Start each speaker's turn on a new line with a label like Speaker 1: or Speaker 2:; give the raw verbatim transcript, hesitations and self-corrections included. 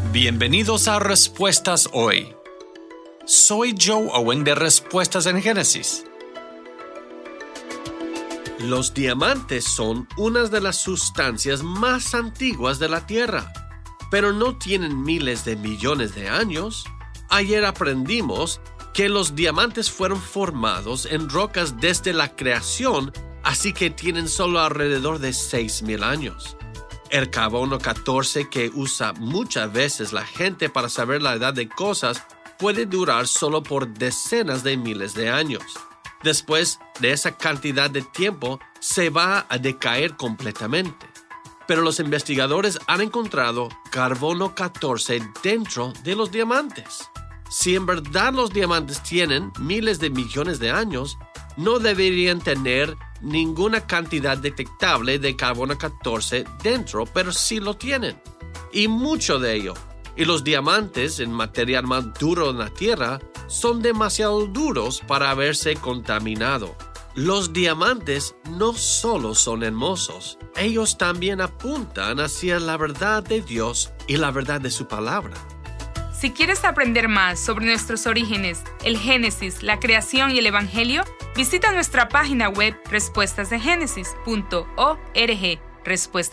Speaker 1: Bienvenidos a Respuestas Hoy. Soy Joe Owen de Respuestas en Génesis. Los diamantes son una de las sustancias más antiguas de la Tierra, pero no tienen miles de millones de años. Ayer aprendimos que los diamantes fueron formados en rocas desde la creación, así que tienen solo alrededor de seis mil años. El carbono catorce que usa muchas veces la gente para saber la edad de cosas puede durar solo por decenas de miles de años. Después de esa cantidad de tiempo, se va a decaer completamente. Pero los investigadores han encontrado carbono catorce dentro de los diamantes. Si en verdad los diamantes tienen miles de millones de años, no deberían tener ninguna cantidad detectable de carbono catorce dentro, pero sí lo tienen. Y mucho de ello. Y los diamantes, el material más duro en la Tierra, son demasiado duros para haberse contaminado. Los diamantes no solo son hermosos, ellos también apuntan hacia la verdad de Dios y la verdad de su palabra.
Speaker 2: Si quieres aprender más sobre nuestros orígenes, el Génesis, la creación y el Evangelio, visita nuestra página web respuestas de génesis punto org. Respuestas